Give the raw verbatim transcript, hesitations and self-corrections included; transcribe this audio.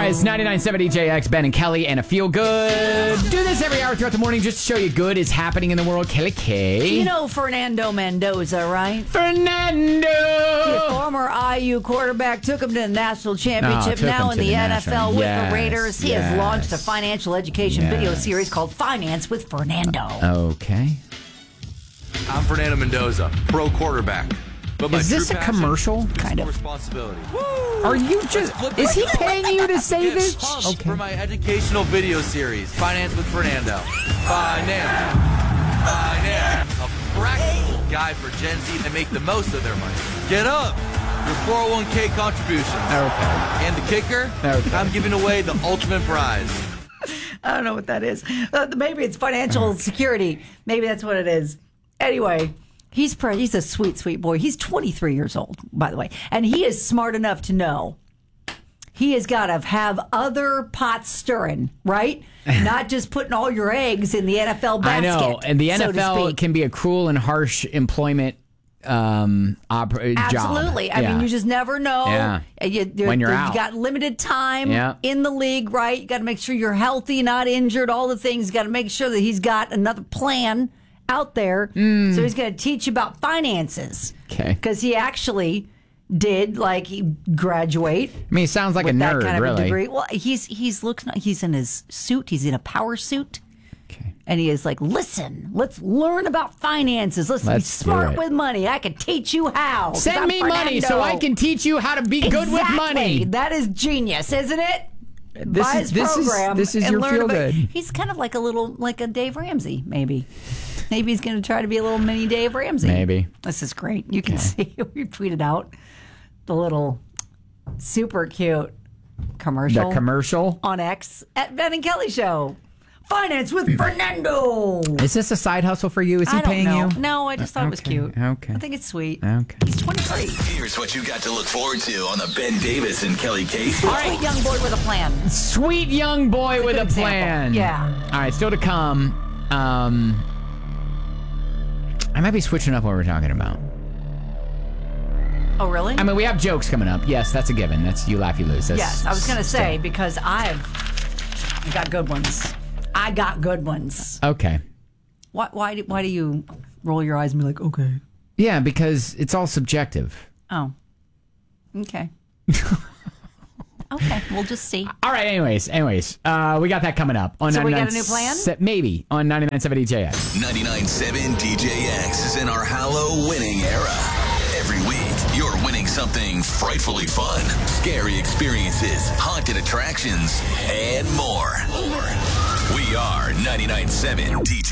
right, it's ninety-nine point seven D J X, Ben and Kelly, and a feel good. Do this every hour throughout the morning just to show you good is happening in the world. Kelly K. You know Fernando Mendoza, right? Fernando! The former I U quarterback took him to the national championship. No, now in the, the N F L national. with Yes, the Raiders. He yes. has launched a financial education Yes. video series called Finance with Fernando. Okay. I'm Fernando Mendoza, pro quarterback. But my Is this true a passion commercial? is Kind of. responsibility. Are you just... Is he paying you to say Get this? pumped for my educational video series, Finance with Fernando. Finance. Finance. A practical guide for Gen Z to make the most of their money. Get up. Your four oh one k contributions. Okay. And the kicker, Okay. I'm giving away the ultimate prize. I don't know what that is. Uh, maybe it's financial security. Maybe that's what it is. Anyway, he's pre- he's a sweet, sweet boy. He's twenty-three years old, by the way. And he is smart enough to know he has got to have other pots stirring, right? Not just putting all your eggs in the N F L basket. I know. And the so N F to L speak. can be a cruel and harsh employment um, op- job. Absolutely. I Yeah. mean, you just never know. Yeah. You, When you're you out. got limited time Yeah. in the league, right? You got to make sure you're healthy, not injured, all the things. You got to make sure that he's got another plan out there. So he's going to teach you about finances. Okay. Because he actually did, like, he graduate. I mean, he sounds like with a that nerd, kind of really. a degree. Well, he's he's looks he's in his suit. He's in a power suit. Okay. And he is like, listen, let's learn about finances. Let's, Let's be do smart it. with money. I can teach you how. 'Cause Send I'm me money so I Fernando. can teach you how to be good with Exactly. money. That is genius, isn't it? This Buy is- his this is- program this is and your learn feel about- good. He's kind of like a little, like a Dave Ramsey, maybe. Maybe he's going to try to be a little mini Dave Ramsey. Maybe. This is great. You can see we tweeted out the little super cute commercial The commercial? on X at Ben and Kelly Show. Finance with Fernando. Is this a side hustle for you? Is he I don't paying know. you? No, I just thought it was Okay, cute. okay. I think it's sweet. Okay. He's twenty-three. Here's what you got to look forward to on the Ben Davis and Kelly Case. Sweet young boy with a plan. Sweet young boy with good a example. plan. Yeah. All right, still to come. Um, I might be switching up what we're talking about. Oh, really? I mean, we have jokes coming up. Yes, that's a given. That's you laugh, you lose. That's Yes, I was going to say, still- because I've got good ones. I got good ones. Okay. Why, why, do, why do you roll your eyes and be like, okay? Yeah, because it's all subjective. Oh. Okay. Okay, we'll just see. All right, anyways, anyways, uh, we got that coming up. On So we got a ninety-nine new plan? se- maybe, on ninety-nine point seven D J X. ninety-nine point seven D J X is in our Hallow winning era. Every week, you're winning something frightfully fun, scary experiences, haunted attractions, and more. We are ninety-nine point seven D J